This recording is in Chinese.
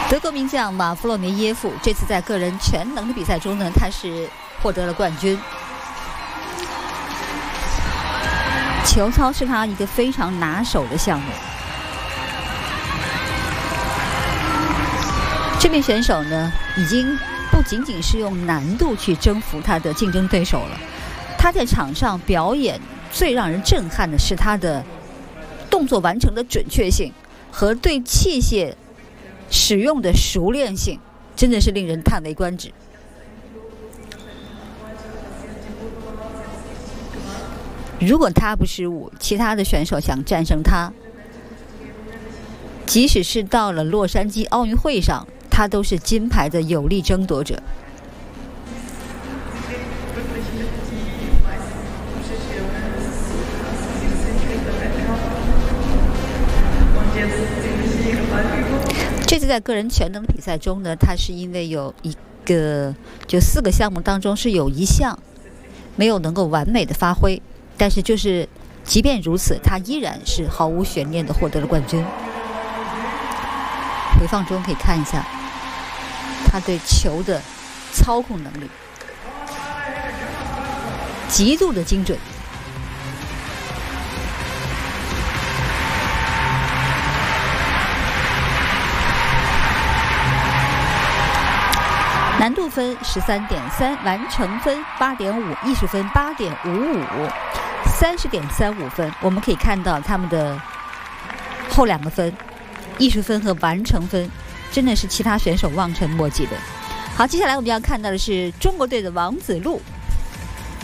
德国名将马夫洛涅耶夫这次在个人全能的比赛中呢，他是获得了冠军。球操是他一个非常拿手的项目。这名选手呢，已经不仅仅是用难度去征服他的竞争对手了，他在场上表演最让人震撼的是他的动作完成的准确性和对器械使用的熟练性，真的是令人叹为观止。如果他不失误，其他的选手想战胜他，即使是到了洛杉矶奥运会上，他都是金牌的有力争夺者。这次在个人全能比赛中呢，他是因为有4个项目当中是有一项没有能够完美的发挥，但是就是即便如此，他依然是毫无悬念的获得了冠军。回放中可以看一下他对球的操控能力极度的精准。难度分13.3，完成分8.5，艺术分8.55，30.35分。我们可以看到他们的后2个分，艺术分和完成分，真的是其他选手望尘莫及的。好，接下来我们要看到的是中国队的王子路。